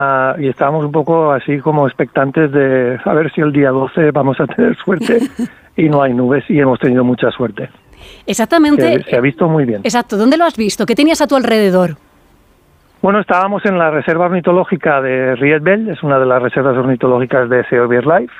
y estábamos un poco así como expectantes de a ver si el día 12 vamos a tener suerte y no hay nubes y hemos tenido mucha suerte. Exactamente. Se ha visto muy bien. Exacto. ¿Dónde lo has visto? ¿Qué tenías a tu alrededor? Bueno, estábamos en la reserva ornitológica de Rietbell, es una de las reservas ornitológicas de Sea BirdLife,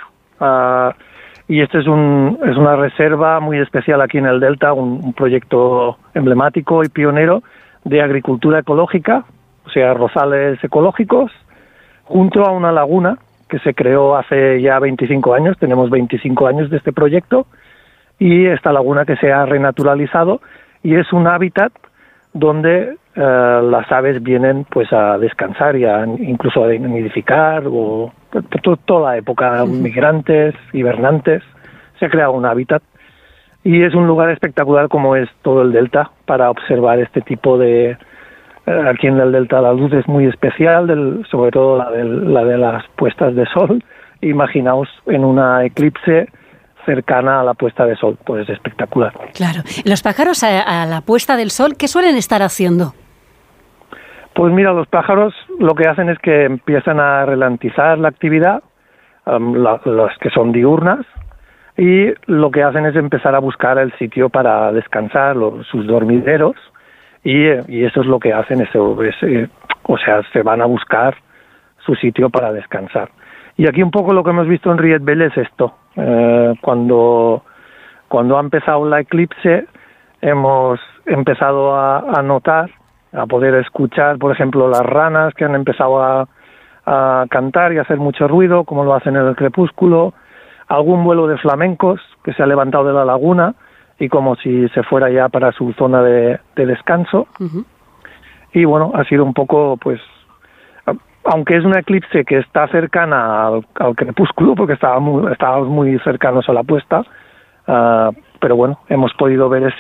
y este es una reserva muy especial aquí en el Delta, un proyecto emblemático y pionero de agricultura ecológica, o sea, arrozales ecológicos, junto a una laguna que se creó hace ya 25 años, tenemos 25 años de este proyecto, y esta laguna que se ha renaturalizado, y es un hábitat donde las aves vienen pues a descansar y incluso a nidificar, o toda la época, migrantes, hibernantes, se ha creado un hábitat, y es un lugar espectacular como es todo el Delta para observar este tipo de... Aquí en el Delta la luz es muy especial, sobre todo la de las puestas de sol. Imaginaos en una eclipse cercana a la puesta de sol, pues es espectacular. Claro. Los pájaros a la puesta del sol, ¿qué suelen estar haciendo? Pues mira, los pájaros lo que hacen es que empiezan a ralentizar la actividad, las que son diurnas, y lo que hacen es empezar a buscar el sitio para descansar, sus dormideros, y eso es lo que hacen, o sea, se van a buscar su sitio para descansar. Y aquí un poco lo que hemos visto en Rietbell es esto. Cuando ha empezado la eclipse, hemos empezado a notar, a poder escuchar, por ejemplo, las ranas que han empezado a cantar y a hacer mucho ruido, como lo hacen en el crepúsculo, algún vuelo de flamencos que se ha levantado de la laguna y como si se fuera ya para su zona de descanso. Uh-huh. Y bueno, ha sido un poco, pues, aunque es una eclipse que está cercana al crepúsculo, porque estábamos muy cercanos a la puesta, pero bueno, hemos podido ver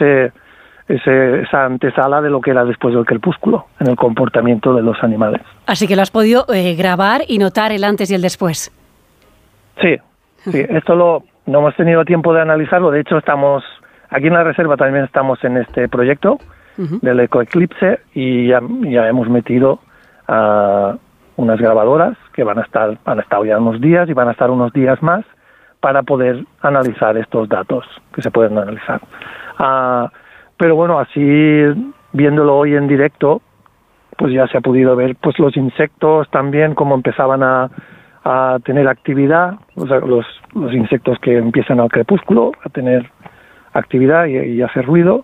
esa antesala de lo que era después del crepúsculo, en el comportamiento de los animales. Así que lo has podido grabar y notar el antes y el después. Sí, esto no hemos tenido tiempo de analizarlo, de hecho estamos, aquí en la reserva también estamos en este proyecto del ecoeclipse y ya hemos metido unas grabadoras que han estado ya unos días y van a estar unos días más para poder analizar estos datos que se pueden analizar. Pero bueno, así viéndolo hoy en directo, pues ya se ha podido ver pues los insectos también, cómo empezaban a tener actividad, o sea, los insectos que empiezan al crepúsculo a tener actividad y hacer ruido,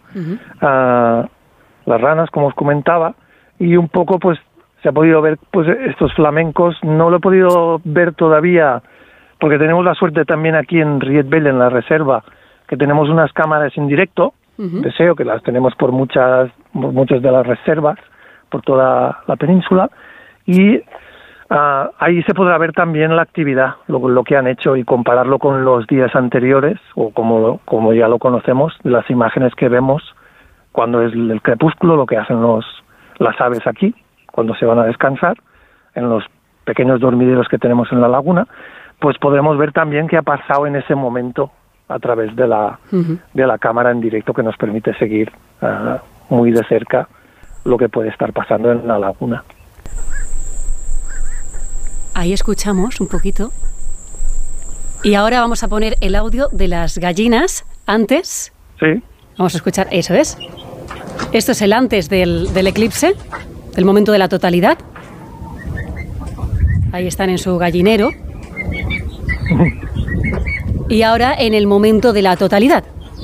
las ranas, como os comentaba, y un poco pues se ha podido ver pues estos flamencos. No lo he podido ver todavía porque tenemos la suerte también aquí en Rietbell, en la reserva, que tenemos unas cámaras en directo de SEO, que las tenemos por muchas de las reservas, por toda la península, y ahí se podrá ver también la actividad, lo que han hecho, y compararlo con los días anteriores, o como ya lo conocemos, las imágenes que vemos cuando es el crepúsculo, lo que hacen las aves aquí, cuando se van a descansar, en los pequeños dormideros que tenemos en la laguna, pues podremos ver también qué ha pasado en ese momento a través de la cámara en directo, que nos permite seguir muy de cerca lo que puede estar pasando en la laguna. Ahí escuchamos un poquito. Y ahora vamos a poner el audio de las gallinas antes. Sí. Vamos a escuchar, eso es. Esto es el antes del eclipse, del momento de la totalidad. Ahí están en su gallinero. Y ahora en el momento de la totalidad.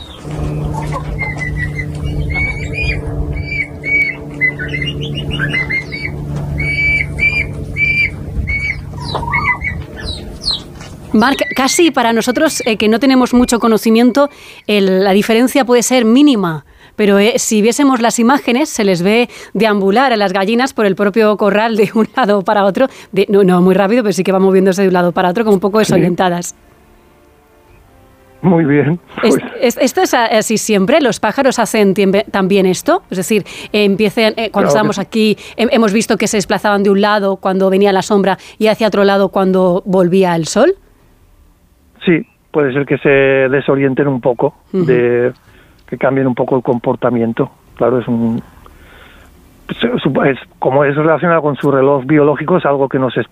Marc, casi para nosotros que no tenemos mucho conocimiento, la diferencia puede ser mínima, pero si viésemos las imágenes se les ve deambular a las gallinas por el propio corral de un lado para otro, no muy rápido, pero sí que van moviéndose de un lado para otro como un poco desorientadas. Muy bien. Pues. ¿Esto es así siempre? ¿Los pájaros hacen también esto? Es decir, cuando estábamos aquí, hemos visto que se desplazaban de un lado cuando venía la sombra y hacia otro lado cuando volvía el sol. Sí, puede ser que se desorienten un poco, que cambien un poco el comportamiento. Claro, como es relacionado con su reloj biológico, es algo que nos